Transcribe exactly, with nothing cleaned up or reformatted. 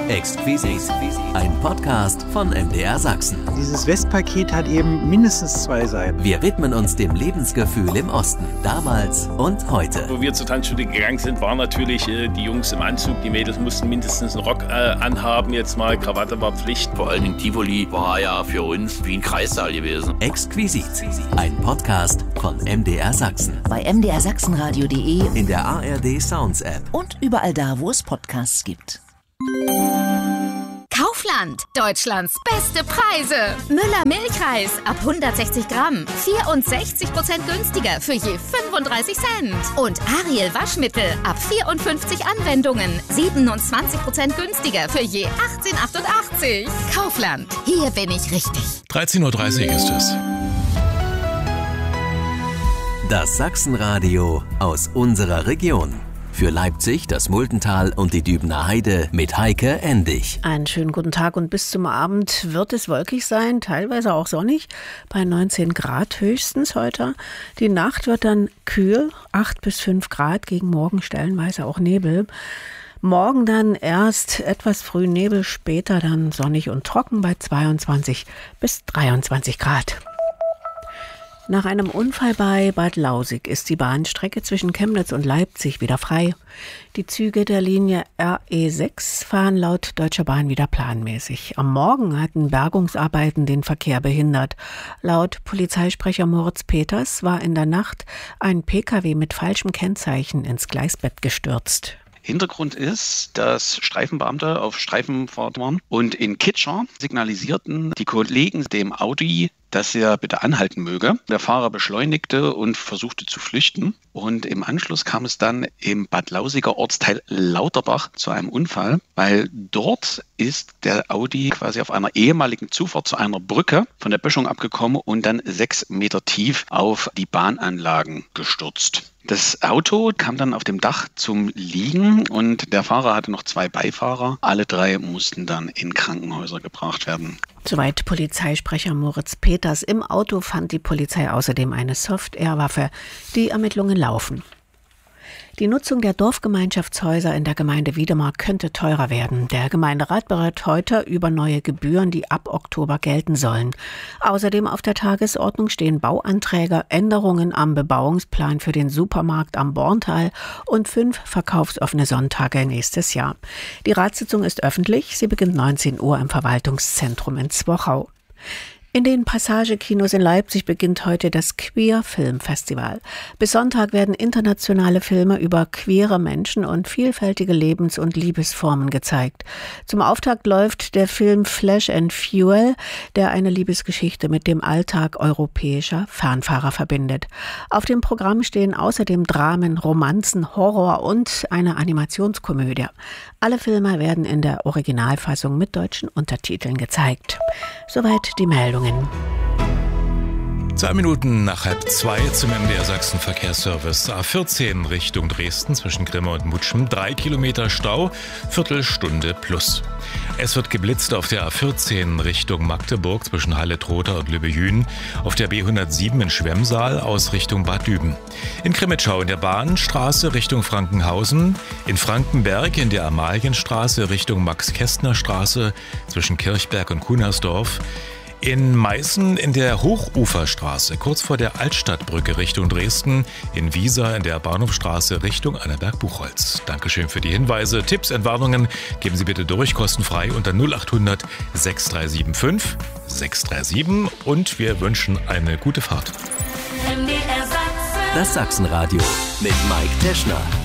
Exquisit, ein Podcast von M D R Sachsen. Dieses Westpaket hat eben mindestens zwei Seiten. Wir widmen uns dem Lebensgefühl im Osten, damals und heute. Wo wir zur Tanzschule gegangen sind, waren natürlich äh, die Jungs im Anzug. Die Mädels mussten mindestens einen Rock äh, anhaben. Jetzt mal Krawatte war Pflicht. Vor allen Dingen Tivoli war ja für uns wie ein Kreissaal gewesen. Exquisit, ein Podcast von M D R Sachsen. Bei m d r sachsenradio punkt de, in der A R D Sounds App und überall da, wo es Podcasts gibt. Kaufland, Deutschlands beste Preise. Müller Milchreis ab hundertsechzig Gramm, vierundsechzig Prozent günstiger für je fünfunddreißig Cent. Und Ariel Waschmittel ab vierundfünfzig Anwendungen, siebenundzwanzig Prozent günstiger für je achtzehn Komma achtundachtzig. Kaufland, hier bin ich richtig. dreizehn Uhr dreißig ist es. Das Sachsenradio aus unserer Region. Für Leipzig, das Muldental und die Dübener Heide mit Heike Endig. Einen schönen guten Tag und bis zum Abend wird es wolkig sein, teilweise auch sonnig, bei neunzehn Grad höchstens heute. Die Nacht wird dann kühl, acht bis fünf Grad, gegen morgen stellenweise auch Nebel. Morgen dann erst etwas früh Nebel, später dann sonnig und trocken bei zweiundzwanzig bis dreiundzwanzig Grad. Nach einem Unfall bei Bad Lausig ist die Bahnstrecke zwischen Chemnitz und Leipzig wieder frei. Die Züge der Linie R E sechs fahren laut Deutscher Bahn wieder planmäßig. Am Morgen hatten Bergungsarbeiten den Verkehr behindert. Laut Polizeisprecher Moritz Peters war in der Nacht ein Pkw mit falschem Kennzeichen ins Gleisbett gestürzt. Hintergrund ist, dass Streifenbeamte auf Streifenfahrt waren und in Kitscher signalisierten die Kollegen dem Audi, dass er bitte anhalten möge. Der Fahrer beschleunigte und versuchte zu flüchten. Und im Anschluss kam es dann im Bad Lausiger Ortsteil Lauterbach zu einem Unfall, weil dort ist der Audi quasi auf einer ehemaligen Zufahrt zu einer Brücke von der Böschung abgekommen und dann sechs Meter tief auf die Bahnanlagen gestürzt. Das Auto kam dann auf dem Dach zum Liegen und der Fahrer hatte noch zwei Beifahrer. Alle drei mussten dann in Krankenhäuser gebracht werden. Soweit Polizeisprecher Moritz Peters. Im Auto fand die Polizei außerdem eine Soft-Air-Waffe. Die Ermittlungen laufen. Die Nutzung der Dorfgemeinschaftshäuser in der Gemeinde Wiedemar könnte teurer werden. Der Gemeinderat berät heute über neue Gebühren, die ab Oktober gelten sollen. Außerdem auf der Tagesordnung stehen Bauanträge, Änderungen am Bebauungsplan für den Supermarkt am Borntal und fünf verkaufsoffene Sonntage nächstes Jahr. Die Ratssitzung ist öffentlich. Sie beginnt neunzehn Uhr im Verwaltungszentrum in Zwochau. In den Passagekinos in Leipzig beginnt heute das Queer Film Festival. Bis Sonntag werden internationale Filme über queere Menschen und vielfältige Lebens- und Liebesformen gezeigt. Zum Auftakt läuft der Film Flesh and Fuel, der eine Liebesgeschichte mit dem Alltag europäischer Fernfahrer verbindet. Auf dem Programm stehen außerdem Dramen, Romanzen, Horror und eine Animationskomödie. Alle Filme werden in der Originalfassung mit deutschen Untertiteln gezeigt. Soweit die Meldungen. Zwei Minuten nach halb zwei zum M D R Sachsen Verkehrsservice. A vierzehn Richtung Dresden zwischen Grimme und Mutschen. Drei Kilometer Stau, Viertelstunde plus. Es wird geblitzt auf der A vierzehn Richtung Magdeburg zwischen Halle-Trotha und Lübbehüen. Auf der B hundertsieben in Schwemmsaal aus Richtung Bad Düben. In Krimitschau in der Bahnstraße Richtung Frankenhausen. In Frankenberg in der Amalienstraße Richtung Max-Kästner-Straße zwischen Kirchberg und Kunersdorf. In Meißen in der Hochuferstraße, kurz vor der Altstadtbrücke Richtung Dresden, in Wiesa in der Bahnhofstraße Richtung Annaberg-Buchholz. Dankeschön für die Hinweise. Tipps, Entwarnungen geben Sie bitte durch, kostenfrei unter null acht hundert sechs drei sieben fünf sechs drei sieben und wir wünschen eine gute Fahrt. Das Sachsenradio mit Mike Teschner.